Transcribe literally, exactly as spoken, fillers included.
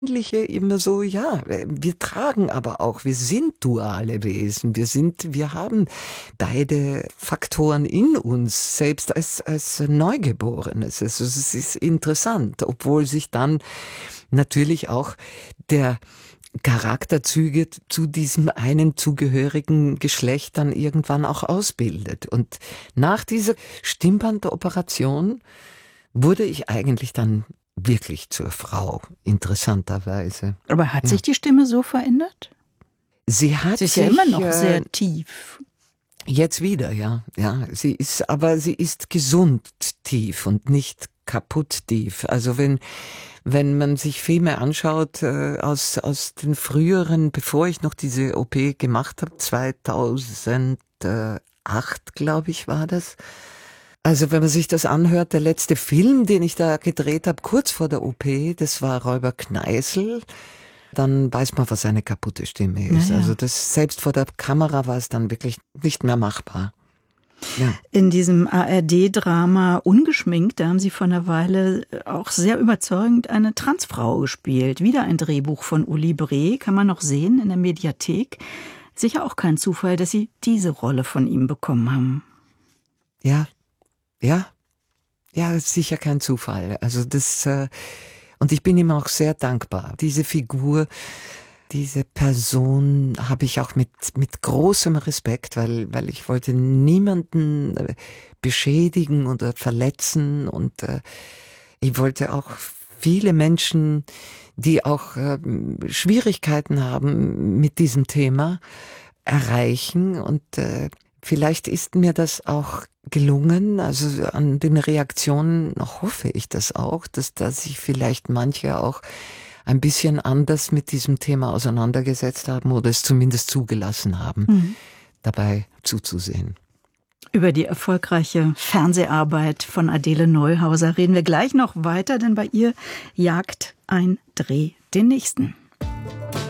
immer so, ja, wir tragen aber auch, wir sind duale Wesen, wir sind, wir haben beide Faktoren in uns, selbst als, als Neugeborenes. Also es ist interessant, obwohl sich dann natürlich auch der Charakterzüge zu diesem einen zugehörigen Geschlecht dann irgendwann auch ausbildet. Und nach dieser Stimmbandoperation wurde ich eigentlich dann wirklich zur Frau, interessanterweise. Aber hat ja. sich die Stimme so verändert? Sie hat Sie ist sich, ja immer noch äh, sehr tief. Jetzt wieder, ja, ja. Sie ist, aber sie ist gesund tief und nicht kaputt tief. Also wenn wenn man sich Filme anschaut äh, aus aus den früheren, bevor ich noch diese O P gemacht habe, zweitausendacht, glaube ich, war das. Also wenn man sich das anhört, der letzte Film, den ich da gedreht habe, kurz vor der O P, das war Räuber Kneißl, dann weiß man, was eine kaputte Stimme ist. Ja, ja. Also das, selbst vor der Kamera war es dann wirklich nicht mehr machbar. Ja. In diesem A R D-Drama Ungeschminkt, da haben Sie vor einer Weile auch sehr überzeugend eine Transfrau gespielt. Wieder ein Drehbuch von Uli Bree, kann man noch sehen in der Mediathek. Sicher auch kein Zufall, dass Sie diese Rolle von ihm bekommen haben. Ja, ja, ja, ist sicher kein Zufall. Also das, äh, und ich bin ihm auch sehr dankbar. Diese Figur, diese Person habe ich auch mit mit großem Respekt, weil weil ich wollte niemanden äh, beschädigen oder verletzen und äh, ich wollte auch viele Menschen, die auch äh, Schwierigkeiten haben mit diesem Thema, erreichen und äh, vielleicht ist mir das auch gelungen, also an den Reaktionen hoffe ich das auch, dass da sich vielleicht manche auch ein bisschen anders mit diesem Thema auseinandergesetzt haben oder es zumindest zugelassen haben, mhm. dabei zuzusehen. Über die erfolgreiche Fernseharbeit von Adele Neuhauser reden wir gleich noch weiter, denn bei ihr jagt ein Dreh den nächsten.